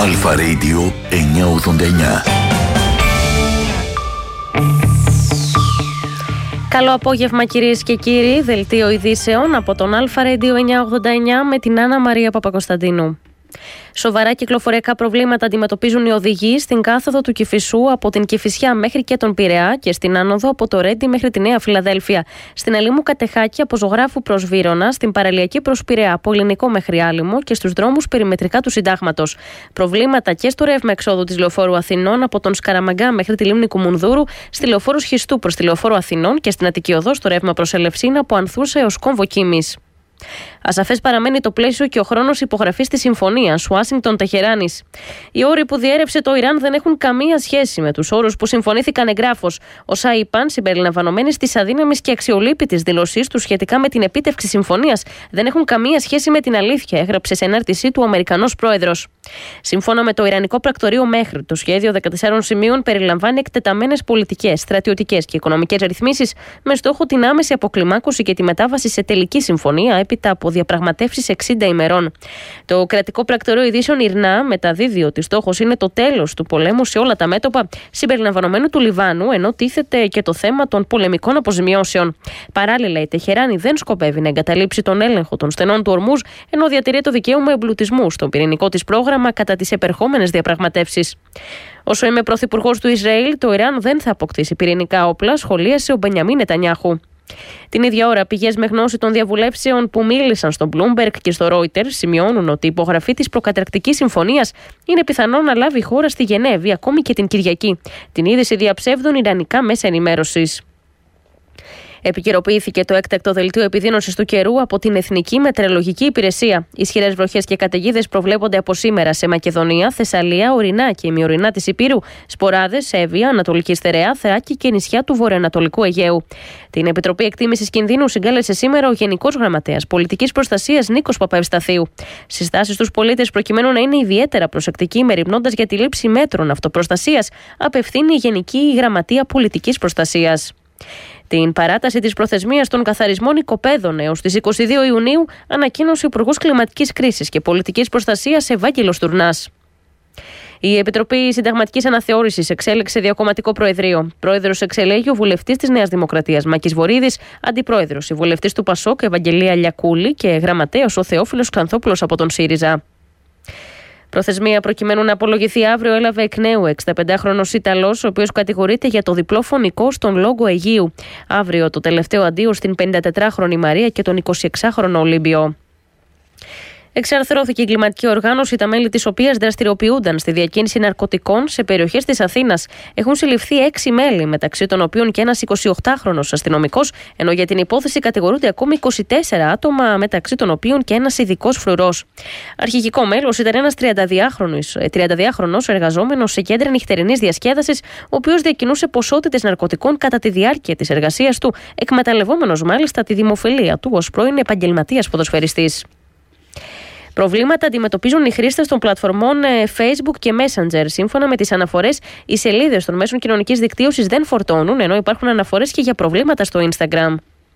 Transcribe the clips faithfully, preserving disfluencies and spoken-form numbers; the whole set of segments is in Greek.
Αλφα Radio εννιακόσια ογδόντα εννιά. Καλό απόγευμα κυρίες και κύριοι, δελτίο ειδήσεων από τον Αλφα Radio εννιακόσια ογδόντα εννιά με την Άννα Μαρία Παπακοσταντίνου. Σοβαρά κυκλοφοριακά προβλήματα αντιμετωπίζουν οι οδηγοί στην κάθοδο του Κηφισού από την Κηφισιά μέχρι και τον Πειραιά και στην άνοδο από το Ρέντι μέχρι τη Νέα Φιλαδέλφια. Στην Αλήμου Κατεχάκη από Ζωγράφου προς Βύρωνα, στην Παραλιακή προς Πειραιά από Ελληνικό μέχρι Άλυμο και στους δρόμους περιμετρικά του Συντάγματος. Προβλήματα και στο ρεύμα εξόδου της Λεωφόρου Αθηνών από τον Σκαραμαγκά μέχρι τη Λίμνη Κουμουνδούρου, στη Λεωφόρου Σχιστού προς τη Λεωφόρο Αθηνών και στην Αττική Οδό στο ρεύμα προς Ελευσίνα από Ανθούσα έως Κόμβο Κίμης. Ασαφές παραμένει το πλαίσιο και ο χρόνος υπογραφής της συμφωνίας Ουάσιγκτον-Τεχεράνης. Οι όροι που διέρευσε το Ιράν δεν έχουν καμία σχέση με τους όρους που συμφωνήθηκαν εγγράφως. Όσα είπαν, συμπεριλαμβανομένης της αδύναμης και αξιολύπητης δήλωσής του σχετικά με την επίτευξη συμφωνίας, δεν έχουν καμία σχέση με την αλήθεια, έγραψε σε ενάρτησή του ο Αμερικανός πρόεδρος. Σύμφωνα με το Ιρανικό πρακτορείο Μέχρι, το σχέδιο δεκατεσσάρων σημείων περιλαμβάνει εκτεταμένες πολιτικές, στρατιωτικές και οικονομικές ρυθμίσεις με στόχο την άμεση αποκλιμάκωση και τη μετάβαση σε τελική συμφωνία έπειτα από διαπραγματεύσεις εξήντα ημερών. Το κρατικό πρακτορείο ειδήσεων ΙΡΝΑ μεταδίδει ότι στόχος είναι το τέλος του πολέμου σε όλα τα μέτωπα, συμπεριλαμβανομένου του Λιβάνου, ενώ τίθεται και το θέμα των πολεμικών αποζημιώσεων. Παράλληλα, η Τεχεράνη δεν σκοπεύει να εγκαταλείψει τον έλεγχο των στενών του Ορμούζ, ενώ διατηρεί το δικαίωμα εμπλουτισμού στο πυρηνικό της πρόγραμμα κατά τις επερχόμενες διαπραγματεύσεις. Όσο είμαι πρωθυπουργός του Ισραήλ, το Ιράν δεν θα αποκτήσει πυρηνικά όπλα, σχολίασε ο Μπενιαμίν Νετανιάχου. Την ίδια ώρα, πηγές με γνώση των διαβουλεύσεων που μίλησαν στο Bloomberg και στο Reuters σημειώνουν ότι η υπογραφή της προκαταρκτικής συμφωνίας είναι πιθανό να λάβει η χώρα στη Γενέβη ακόμη και την Κυριακή. Την είδηση διαψεύδουν ιρανικά μέσα ενημέρωσης. Επικαιροποιήθηκε το έκτακτο δελτίο επιδείνωσης του καιρού από την Εθνική Μετεωρολογική Υπηρεσία. Ισχυρές βροχές και καταιγίδες προβλέπονται από σήμερα σε Μακεδονία, Θεσσαλία, Ορεινά και ημιορεινά της Ηπείρου, Σποράδες, Εύβοια, Ανατολική Στερεά, Θράκη και νησιά του βορειοανατολικού Αιγαίου. Την Επιτροπή Εκτίμησης Κινδύνου συγκάλεσε σήμερα ο Γενικός Γραμματέας Πολιτικής Προστασίας Νίκος Παπαευσταθίου. Συστάσεις στους πολίτες προκειμένου να είναι ιδιαίτερα προσεκτικοί μεριμνώντας για τη λήψη μέτρων αυτοπροστασίας, απευθύνει η Γενική Γραμματεία Πολιτικής Προστασίας. Την παράταση της προθεσμίας των καθαρισμών οικοπαίδων έως τις είκοσι δύο Ιουνίου ανακοίνωσε ο Υπουργός Κλιματικής Κρίσης και Πολιτικής Προστασίας Ευάγγελος Τουρνάς. Η Επιτροπή Συνταγματικής Αναθεώρησης εξέλεξε διακομματικό προεδρείο. Πρόεδρος εξελέγει ο βουλευτής της Νέας Δημοκρατίας Μάκης Βορίδης, αντιπρόεδρος η βουλευτής του Πασόκ Ευαγγελία Λιακούλη και γραμματέος ο Θεόφιλος Ξανθόπουλος από τον ΣΥΡΙΖΑ. Προθεσμία προκειμένου να απολογηθεί αύριο έλαβε εκ νέου εξηνταπεντάχρονος Ιταλός, ο οποίος κατηγορείται για το διπλό φωνικό στον Λόγο Αιγείου. Αύριο το τελευταίο αντίο στην πενηντατετράχρονη Μαρία και τον εικοσιεξάχρονο Ολύμπιο. Εξαρθρώθηκε η εγκληματική οργάνωση, τα μέλη της οποίας δραστηριοποιούνταν στη διακίνηση ναρκωτικών σε περιοχές της Αθήνας. Έχουν συλληφθεί έξι μέλη, μεταξύ των οποίων και ένας εικοσιοκτάχρονος αστυνομικός, ενώ για την υπόθεση κατηγορούνται ακόμη είκοσι τέσσερα άτομα, μεταξύ των οποίων και ένας ειδικός φρουρός. Αρχηγικό μέλος ήταν ένας τριανταδυάχρονος εργαζόμενος σε κέντρα νυχτερινής διασκέδασης, ο οποίος διακινούσε ποσότητες ναρκωτικών κατά τη διάρκεια της εργασίας του, εκμεταλλευόμενος μάλιστα τη δημοφιλία του ως πρώην επαγγελματίας ποδοσφαιριστής. Προβλήματα αντιμετωπίζουν οι χρήστες των πλατφορμών Facebook και Messenger. Σύμφωνα με τις αναφορές, οι σελίδες των μέσων κοινωνικής δικτύωσης δεν φορτώνουν, ενώ υπάρχουν αναφορές και για προβλήματα στο Instagram.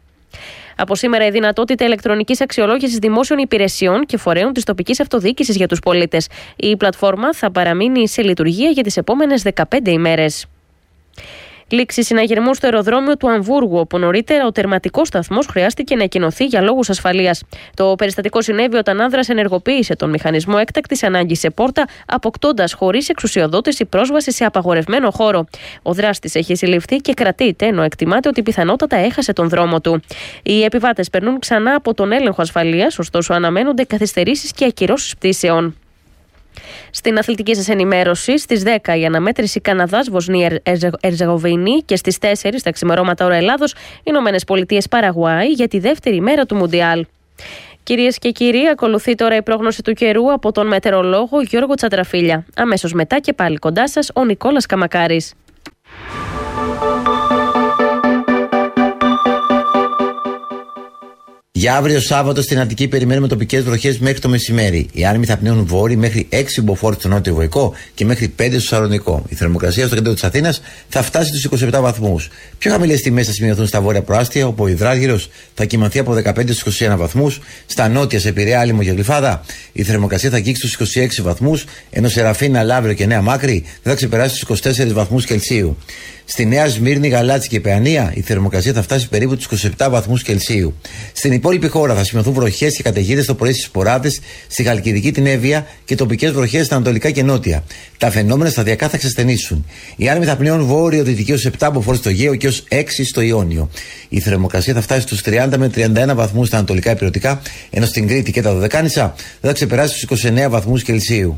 Από σήμερα η δυνατότητα ηλεκτρονικής αξιολόγησης δημόσιων υπηρεσιών και φορέων της τοπικής αυτοδιοίκησης για τους πολίτες. Η πλατφόρμα θα παραμείνει σε λειτουργία για τις επόμενες δεκαπέντε ημέρες. Λήξη συναγερμού στο αεροδρόμιο του Αμβούργου, όπου νωρίτερα ο τερματικός σταθμός χρειάστηκε να εκκοινωθεί για λόγους ασφαλείας. Το περιστατικό συνέβη όταν άνδρας ενεργοποίησε τον μηχανισμό έκτακτης ανάγκης σε πόρτα, αποκτώντας χωρίς εξουσιοδότηση πρόσβαση σε απαγορευμένο χώρο. Ο δράστης έχει συλληφθεί και κρατείται, ενώ εκτιμάται ότι πιθανότατα έχασε τον δρόμο του. Οι επιβάτες περνούν ξανά από τον έλεγχο ασφαλείας, ωστόσο αναμένονται καθυστερήσεις και ακυρώσεις πτήσεων. Στην αθλητική σας ενημέρωση, στις δέκα η αναμέτρηση Καναδάς-Βοσνία Ερζεγοβίνη και στις τέσσερις τα ξημερώματα ώρα Ελλάδος, Ηνωμένες Πολιτείες Παραγουάη για τη δεύτερη μέρα του Μουντιάλ. Κυρίες και κύριοι, ακολουθεί τώρα η πρόγνωση του καιρού από τον μετεωρολόγο Γιώργο Τσαντραφίλια. Αμέσως μετά και πάλι κοντά σας ο Νικόλας Καμακάρης. Για αύριο Σάββατο στην Αττική περιμένουμε τοπικές βροχές μέχρι το μεσημέρι. Οι άνεμοι θα πνέουν βόρειοι μέχρι έξι μποφόρ στο νότιο Βοϊκό και μέχρι πέντε στο Σαλονικό. Η θερμοκρασία στο κέντρο της Αθήνας θα φτάσει στους είκοσι επτά βαθμούς. Πιο χαμηλές τιμές θα σημειωθούν στα βόρεια προάστια, όπου ο υδράργυρος θα κοιμανθεί από δεκαπέντε στους είκοσι ένα βαθμούς. Στα νότια, σε Πειραιά, Άλυμο και Γλυφάδα, η θερμοκρασία θα αγγίξει στους είκοσι έξι βαθμούς, ενώ σε Ραφίνα, Λαύριο και Νέα Μάκρη δεν θα ξεπεράσει τους είκοσι τέσσερις βαθμούς Κελσίου. Στη Νέα Σμύρνη, Γαλάτσι και Παιανία η θερμοκρασία θα φτάσει περίπου τους είκοσι επτά βαθμούς Κελσίου. Στην υπόλοιπη χώρα θα σημειωθούν βροχές και καταιγίδες το πρωί στις Ποράτες, στη Χαλκιδική, την Εύβοια και τοπικές βροχές στα ανατολικά και νότια. Τα φαινόμενα σταδιακά θα ξεσθενήσουν. Οι άνεμοι θα πνέουν βόρειο-δυτική ως επτά μποφόρ στο Αιγαίο και ως έξι στο Ιόνιο. Η θερμοκρασία θα φτάσει στους τριάντα με τριάντα ένα βαθμούς στα ανατολικά υπηρετικά, ενώ στην Κρήτη και τα Δωδεκάνησα δεν θα ξεπεράσει τους είκοσι εννέα βαθμούς Κελσίου.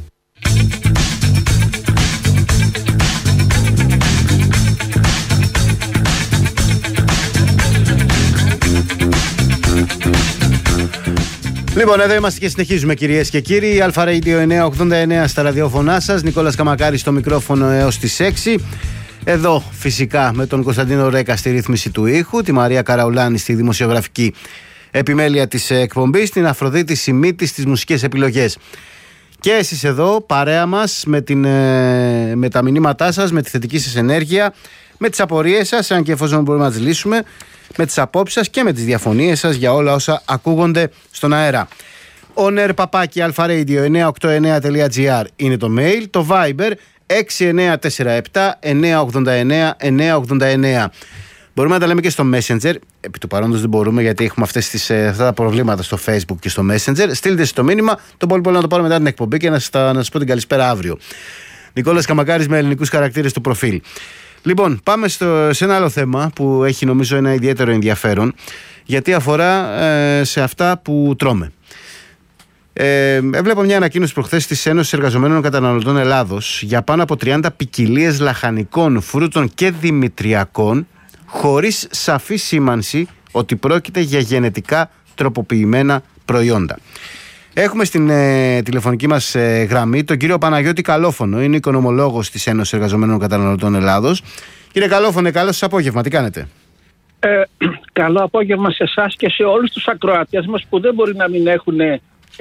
Λοιπόν, εδώ είμαστε και συνεχίζουμε, κυρίες και κύριοι. Αλφα Radio εννιακόσια ογδόντα εννέα στα ραδιόφωνά σας. Νικόλας Καμακάρης στο μικρόφωνο έως τις έξι. Εδώ φυσικά με τον Κωνσταντίνο Ρέκα στη ρύθμιση του ήχου, τη Μαρία Καραουλάνη στη δημοσιογραφική επιμέλεια της εκπομπής, την Αφροδίτη Σιμίτη στις μουσικές επιλογές. Και εσείς εδώ, παρέα μας, με, την, με τα μηνύματά σας, με τη θετική σας ενέργεια, με τις απορίες σας, αν και εφόσον μπορούμε να τις λύσουμε, με τις απόψεις σας και με τις διαφωνίες σας για όλα όσα ακούγονται στον αέρα. On air παπάκι αλφα-radio εννιακόσια ογδόντα εννέα τελεία τζι άρ είναι το mail, το Viber έξι εννέα τέσσερα επτά εννιακόσια ογδόντα εννέα εννιακόσια ογδόντα εννέα. Μπορούμε να τα λέμε και στο Messenger. Επί του παρόντος δεν μπορούμε, γιατί έχουμε αυτές τις, αυτά τα προβλήματα στο Facebook και στο Messenger. Στείλτε στο μήνυμα, το πολύ πολύ να το πάρω μετά την εκπομπή και να σας, να σας πω την καλησπέρα αύριο. Νικόλας Καμακάρης με ελληνικούς χαρακτήρες του προφίλ. Λοιπόν, πάμε στο, σε ένα άλλο θέμα που έχει νομίζω ένα ιδιαίτερο ενδιαφέρον, γιατί αφορά ε, σε αυτά που τρώμε. Ε, έβλεπα μια ανακοίνωση προχθές της Ένωσης Εργαζομένων Καταναλωτών Ελλάδος για πάνω από τριάντα ποικιλίες λαχανικών, φρούτων και δημητριακών, χωρίς σαφή σήμανση ότι πρόκειται για γενετικά τροποποιημένα προϊόντα. Έχουμε στην ε, τηλεφωνική μας ε, γραμμή τον κύριο Παναγιώτη Καλόφωνο, είναι οικονομολόγος της Ένωσης Εργαζομένων Καταναλωτών Ελλάδος. Κύριε Καλόφωνο, καλό σας απόγευμα, τι κάνετε? Ε, καλό απόγευμα σε εσάς και σε όλους τους ακροατές μας που δεν μπορεί να μην έχουν ε,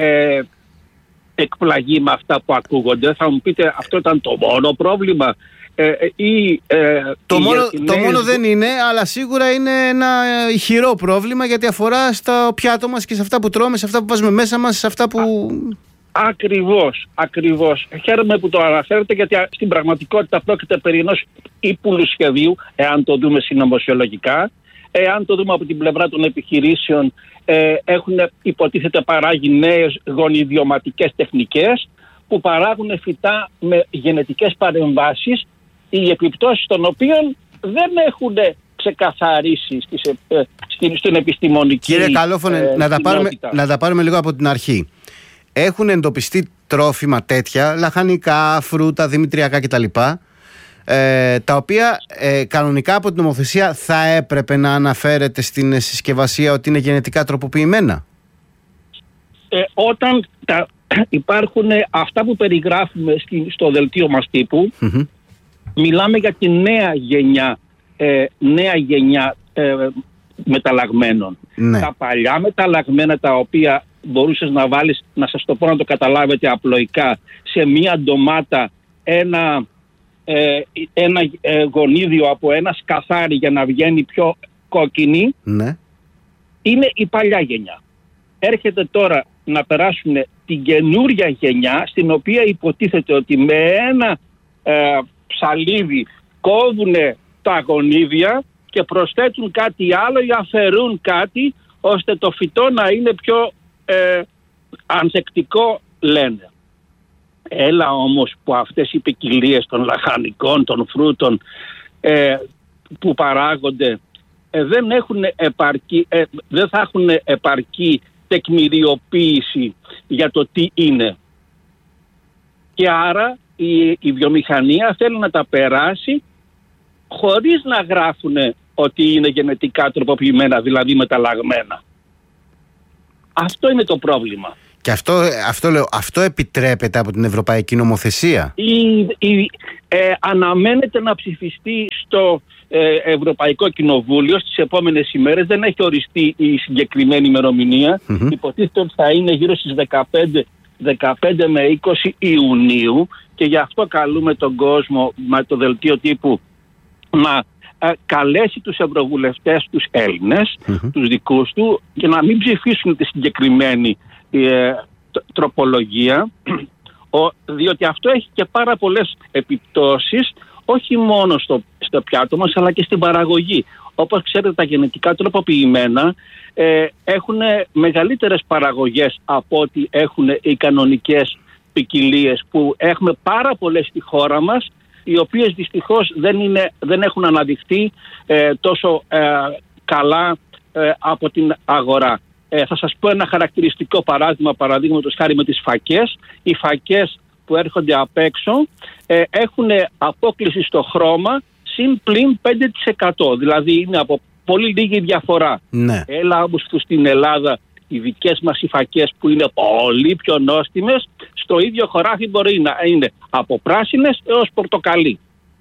εκπλαγεί με αυτά που ακούγονται. Θα μου πείτε, αυτό ήταν το μόνο πρόβλημα? Ε, ή, ε, το, μόνο, νέες... το μόνο δεν είναι, αλλά σίγουρα είναι ένα ηχηρό πρόβλημα, γιατί αφορά στο πιάτο μας και σε αυτά που τρώμε, σε αυτά που βάζουμε μέσα μας, σε αυτά που... Α, ακριβώς, ακριβώς. Χαίρομαι που το αναφέρετε, γιατί στην πραγματικότητα πρόκειται περί ενός ύπουλου σχεδίου, εάν το δούμε συνωμοσιολογικά. Εάν το δούμε από την πλευρά των επιχειρήσεων, ε, έχουν υποτίθεται παράγει νέες γονιδιωματικές τεχνικές που παράγουν φυτά με γενετικές παρεμβάσεις, οι επιπτώσεις των οποίων δεν έχουν ξεκαθαρίσει στις, ε, στην, στην επιστημονική... Κύριε Καλόφωνο, ε, να, τα πάρουμε, να τα πάρουμε λίγο από την αρχή. Έχουν εντοπιστεί τρόφιμα τέτοια, λαχανικά, φρούτα, δημητριακά κτλ., ε, τα οποία ε, κανονικά από την νομοθεσία θα έπρεπε να αναφέρεται στην συσκευασία ότι είναι γενετικά τροποποιημένα. Ε, όταν τα, υπάρχουν αυτά που περιγράφουμε στο δελτίο μας τύπου, mm-hmm. μιλάμε για τη νέα γενιά, ε, νέα γενιά ε, μεταλλαγμένων. Ναι. Τα παλιά μεταλλαγμένα, τα οποία μπορούσες να βάλεις, να σας το πω να το καταλάβετε απλοϊκά, σε μία ντομάτα ένα, ε, ένα ε, γονίδιο από ένα σκαθάρι για να βγαίνει πιο κόκκινη, ναι. είναι η παλιά γενιά. Έρχεται τώρα να περάσουν την καινούρια γενιά, στην οποία υποτίθεται ότι με ένα ε, ψαλίδι κόβουν τα γονίδια και προσθέτουν κάτι άλλο ή αφαιρούν κάτι, ώστε το φυτό να είναι πιο ε, ανθεκτικό, λένε. Έλα όμως που αυτές οι ποικιλίες των λαχανικών, των φρούτων ε, που παράγονται ε, δεν, έχουν επαρκή, ε, δεν θα έχουν επαρκή τεκμηριοποίηση για το τι είναι. Και άρα η, η βιομηχανία θέλει να τα περάσει χωρίς να γράφουν ότι είναι γενετικά τροποποιημένα, δηλαδή μεταλλαγμένα. Αυτό είναι το πρόβλημα. Και αυτό, αυτό, λέω, αυτό επιτρέπεται από την Ευρωπαϊκή Νομοθεσία. Η, η, ε, αναμένεται να ψηφιστεί στο ε, Ευρωπαϊκό Κοινοβούλιο στις επόμενες ημέρες. Δεν έχει οριστεί η συγκεκριμένη ημερομηνία. Mm-hmm. Υποτίθεται ότι θα είναι γύρω στις δεκαπέντε με είκοσι Ιουνίου και γι' αυτό καλούμε τον κόσμο με το δελτίο τύπου να ε, καλέσει τους ευρωβουλευτές, τους Έλληνες, mm-hmm. τους δικούς του, και να μην ψηφίσουν τη συγκεκριμένη ε, τροπολογία, διότι αυτό έχει και πάρα πολλές επιπτώσεις, όχι μόνο στο, στο πιάτο μας αλλά και στην παραγωγή. Όπως ξέρετε, τα γενετικά τροποποιημένα ε, έχουν μεγαλύτερες παραγωγές από ό,τι έχουν οι κανονικές ποικιλίες που έχουμε πάρα πολλές στη χώρα μας, οι οποίες δυστυχώς δεν, είναι, δεν έχουν αναδειχθεί ε, τόσο ε, καλά ε, από την αγορά. Ε, θα σας πω ένα χαρακτηριστικό παράδειγμα, παραδείγματος χάρη με τις φακές. Οι φακές που έρχονται απ' έξω ε, έχουν απόκληση στο χρώμα συν πλην πέντε τοις εκατό, δηλαδή είναι από πολύ λίγη διαφορά. Ναι. Έλα όμως στην Ελλάδα οι δικές μας οι φακές που είναι πολύ πιο νόστιμες, στο ίδιο χωράφι μπορεί να είναι από πράσινες έως πορτοκαλί,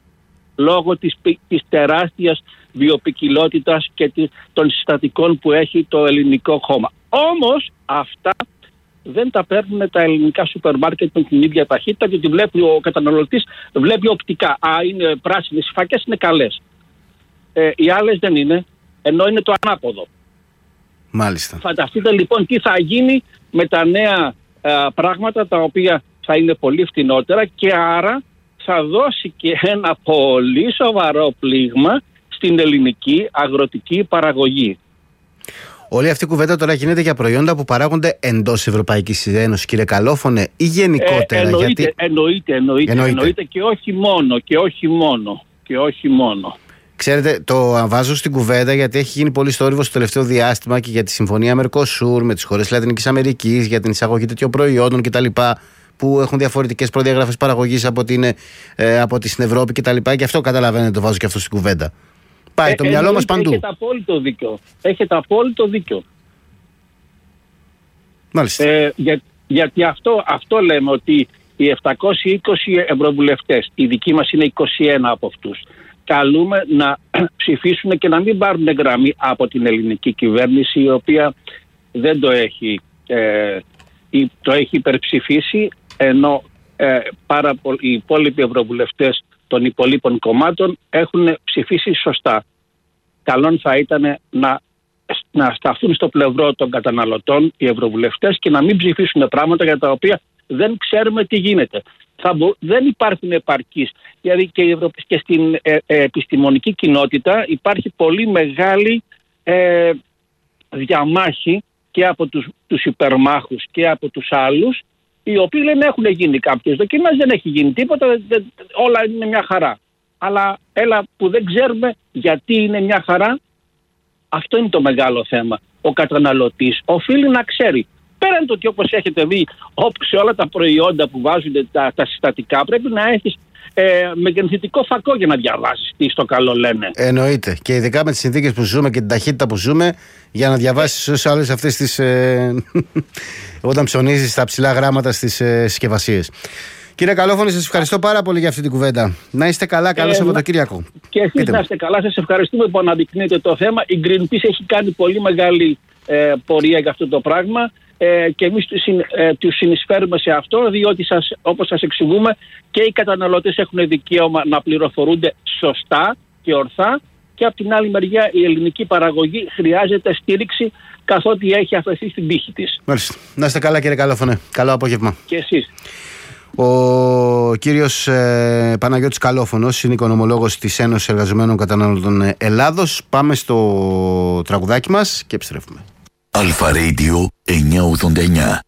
λόγω της, της τεράστιας βιοποικιλότητας και των συστατικών που έχει το ελληνικό χώμα. Όμως αυτά δεν τα παίρνουν τα ελληνικά σούπερ μάρκετ με την ίδια ταχύτητα, γιατί βλέπει ο καταναλωτής, βλέπει οπτικά. Α, είναι πράσινες οι φακές, είναι καλές. Ε, οι άλλες δεν είναι, ενώ είναι το ανάποδο. Μάλιστα. Φανταστείτε λοιπόν τι θα γίνει με τα νέα ε, πράγματα, τα οποία θα είναι πολύ φτηνότερα και άρα θα δώσει και ένα πολύ σοβαρό πλήγμα στην ελληνική αγροτική παραγωγή. Όλη αυτή η κουβέντα τώρα γίνεται για προϊόντα που παράγονται εντός Ευρωπαϊκής Ένωσης, κύριε Καλόφωνε, ή γενικότερα? Ε, εννοείται, γιατί... εννοείται, εννοείται, εννοείται, εννοείται και όχι μόνο, και όχι μόνο, και όχι μόνο. Ξέρετε, το βάζω στην κουβέντα γιατί έχει γίνει πολύ θόρυβο στο τελευταίο διάστημα και για τη συμφωνία Μερκοσούρ με τις χώρες Λατινικής Αμερικής, για την εισαγωγή τέτοιων προϊόντων κτλ. Που έχουν διαφορετικές προδιαγραφές παραγωγής από, την, ε, από τη στην Ευρώπη κτλ. Και αυτό καταλαβαίνετε, το βάζω και αυτό στην κουβέντα. Πάει ε, το μυαλό μας παντού. Έχετε απόλυτο δίκιο. Έχετε απόλυτο δίκιο. Μάλιστα. Ε, για, γιατί αυτό, αυτό λέμε, ότι οι επτακόσιοι είκοσι ευρωβουλευτές, οι δικοί μας είναι είκοσι ένα από αυτούς, καλούμε να ψηφίσουν και να μην πάρουν γραμμή από την ελληνική κυβέρνηση, η οποία δεν το έχει, ε, το έχει υπερψηφίσει, ενώ ε, πάρα πολλοί, οι υπόλοιποι ευρωβουλευτές των υπολείπων κομμάτων έχουν ψηφίσει σωστά. Καλόν θα ήταν να, να σταθούν στο πλευρό των καταναλωτών οι ευρωβουλευτές και να μην ψηφίσουν πράγματα για τα οποία δεν ξέρουμε τι γίνεται. Θα μπο, δεν υπάρχουν επαρκείς. Δηλαδή και, Ευρω... και στην ε, ε, επιστημονική κοινότητα υπάρχει πολύ μεγάλη ε, διαμάχη και από τους, τους υπερμάχους και από τους άλλους, οι οποίοι λένε έχουν γίνει κάποιες δοκιμές, δεν έχει γίνει τίποτα, δεν, όλα είναι μια χαρά. Αλλά έλα που δεν ξέρουμε γιατί είναι μια χαρά, αυτό είναι το μεγάλο θέμα. Ο καταναλωτής οφείλει να ξέρει. Πέραν το ότι, όπως έχετε δει, όπως σε όλα τα προϊόντα που βάζουν τα, τα συστατικά, πρέπει να έχεις ε, μεγενθητικό φακό για να διαβάσεις τι στο καλό λένε. Εννοείται. Και ειδικά με τις συνθήκες που ζούμε και την ταχύτητα που ζούμε, για να διαβάσεις όσες άλλες αυτές τις... Ε, όταν ψωνίζεις τα ψηλά γράμματα στις ε, συσκευασίες. Κύριε Καλόφωνη, σας ευχαριστώ πάρα πολύ για αυτή την κουβέντα. Να είστε καλά, καλό ε, Σαββατοκύριακο. Και εσείς να είστε καλά, σας ευχαριστούμε που αναδεικνύετε το θέμα. Η Greenpeace έχει κάνει πολύ μεγάλη ε, πορεία για αυτό το πράγμα. Ε, και εμείς τους, ε, τους συνεισφέρουμε σε αυτό, διότι σας, όπως σας εξηγούμε, και οι καταναλωτές έχουν δικαίωμα να πληροφορούνται σωστά και ορθά, και από την άλλη μεριά η ελληνική παραγωγή χρειάζεται στήριξη, καθότι έχει αφαιθεί στην τύχη της. Μάλιστα. Να είστε καλά, κύριε Καλόφωνε. Καλό απόγευμα. Και εσείς. Ο κύριος ε, Παναγιώτης Καλόφωνος είναι οικονομολόγος της Ένωσης Εργαζομένων Καταναλωτών Ελλάδος. Πάμε στο τραγουδάκι μας και επιστρέφουμε. Αλφα Radio εννιακόσια ογδόντα εννιά.